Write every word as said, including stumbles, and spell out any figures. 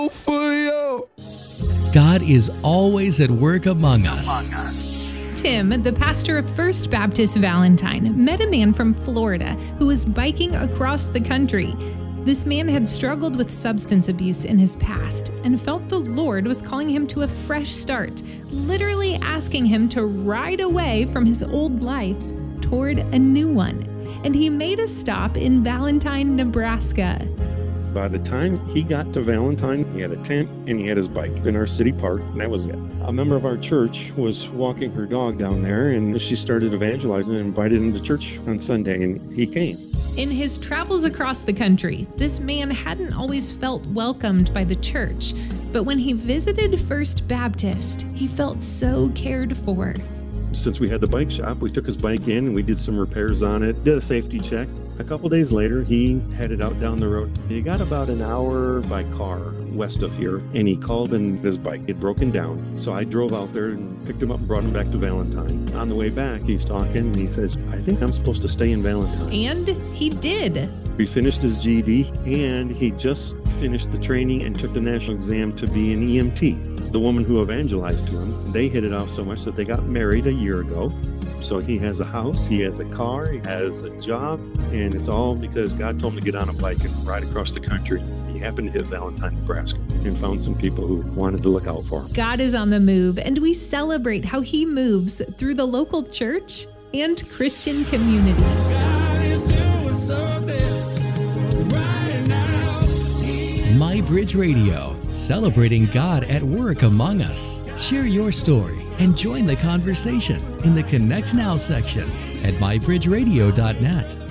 For you. God is always at work among us. Tim, the pastor of First Baptist Valentine, met a man from Florida who was biking across the country. This man had struggled with substance abuse in his past and felt the Lord was calling him to a fresh start, literally asking him to ride away from his old life toward a new one. And he made a stop in Valentine, Nebraska. By the time he got to Valentine, he had a tent and he had his bike in our city park, and that was it. A member of our church was walking her dog down there, and she started evangelizing and invited him to church on Sunday, and he came. In his travels across the country, this man hadn't always felt welcomed by the church, but when he visited First Baptist, he felt so cared for. Since we had the bike shop, we took his bike in and we did some repairs on it, did a safety check. A couple days later, he headed out down the road. He got about an hour by car west of here, and he called and his bike had broken down. So I drove out there and picked him up and brought him back to Valentine. On the way back, he's talking and he says, I think I'm supposed to stay in Valentine. And he did. He finished his G E D, and he just finished the training and took the national exam to be an E M T. The woman who evangelized to him, they hit it off so much that they got married a year ago. So he has a house, he has a car, he has a job, and it's all because God told him to get on a bike and ride across the country. He happened to hit Valentine, Nebraska, and found some people who wanted to look out for him. God is on the move, and we celebrate how he moves through the local church and Christian community. God is doing something right now. My Bridge Radio, celebrating God at work among us. Share your story and join the conversation in the Connect Now section at my bridge radio dot net.